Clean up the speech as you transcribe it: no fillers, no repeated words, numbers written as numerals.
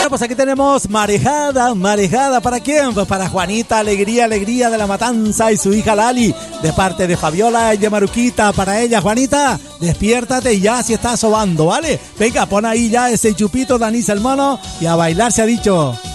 Ya, pues aquí tenemos marejada, marejada. ¿Para quién? Pues para Juanita, alegría, alegría de la Matanza y su hija Lali, de parte de Fabiola y de Maruquita. Para ella, Juanita, despiértate y ya si está sobando, ¿vale? Venga, pon ahí ya ese chupito de anís el mono y a bailar se ha dicho.